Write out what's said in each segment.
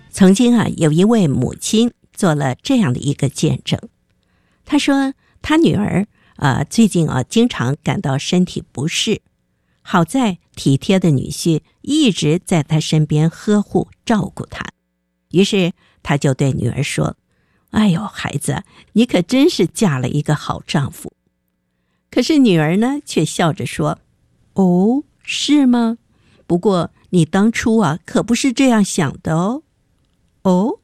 曾经有一位母亲做了这样的一个见证。她说她女儿最近经常感到身体不适，好在体贴的女婿一直在她身边呵护照顾她。于是她就对女儿说：哎呦，孩子，你可真是嫁了一个好丈夫。可是女儿呢，却笑着说：哦，是吗？不过你当初可不是这样想的哦。哦，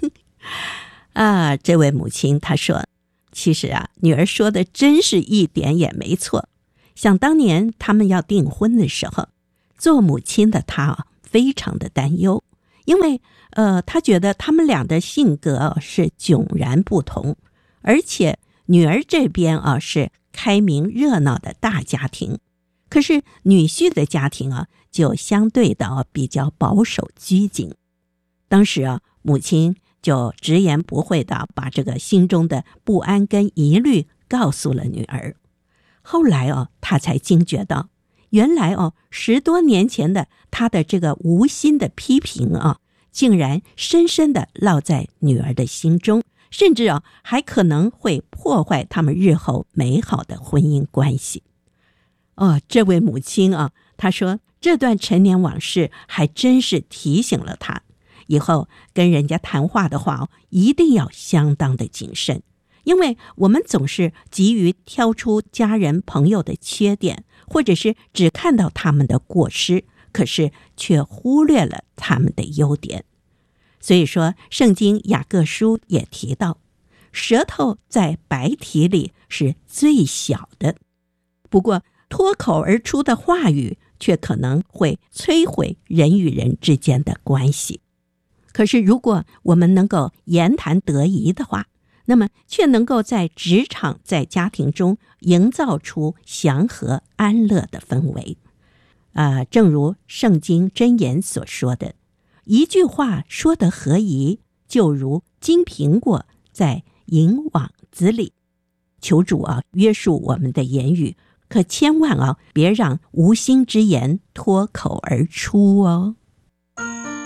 这位母亲她说，其实女儿说的真是一点也没错。想当年他们要订婚的时候，做母亲的她非常的担忧，因为她觉得他们俩的性格是迥然不同，而且女儿这边是开明热闹的大家庭，可是女婿的家庭就相对的比较保守拘谨。当时母亲就直言不讳的把这个心中的不安跟疑虑告诉了女儿。后来她才惊觉到，原来10多年前的她的这个无心的批评竟然深深的烙在女儿的心中，甚至还可能会破坏他们日后美好的婚姻关系。这位母亲她说这段陈年往事还真是提醒了她，以后跟人家谈话的话一定要相当的谨慎，因为我们总是急于挑出家人朋友的缺点，或者是只看到他们的过失，可是却忽略了他们的优点。所以说圣经雅各书也提到，舌头在百体里是最小的，不过脱口而出的话语却可能会摧毁人与人之间的关系。可是如果我们能够言谈得宜的话，那么却能够在职场在家庭中营造出祥和安乐的氛围。正如圣经箴言所说的，一句话说得合宜，就如金苹果在银网子里。求主约束我们的言语，可千万别让无心之言脱口而出哦。